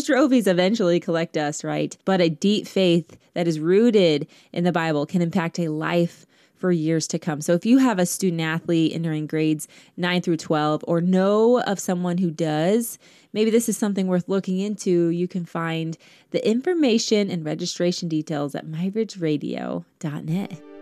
trophies eventually collect dust, right? But a deep faith that is rooted in the Bible can impact a life for years to come. So if you have a student athlete entering grades 9 through 12 or know of someone who does, maybe this is something worth looking into. You can find the information and registration details at myridgeradio.net.